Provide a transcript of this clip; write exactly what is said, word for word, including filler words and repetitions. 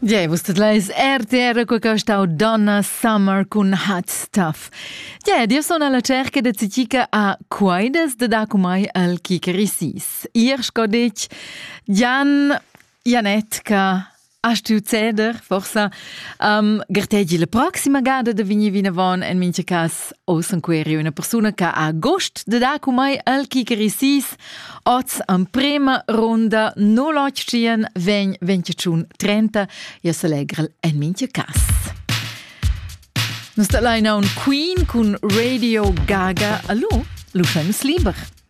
Ja, vostra leis R T R qua che stau Donna Summer con Hot Stuff. Ja, io sono alla cerca de zitica a quaides de da cumai al kikerisis. Ir scodic Jan Janet ca Astiu ceder, forsa um, gertegi la proxima gada de vini vinavon en mince cas osan querio una persona ca a agost de da cumai al kikerisis oz am prima ronda no loch stien ven ventichun trenta ja s'alegrel en mince cas. Nus da lai un Queen con Radio Gaga. Allo, lu scheines lieber.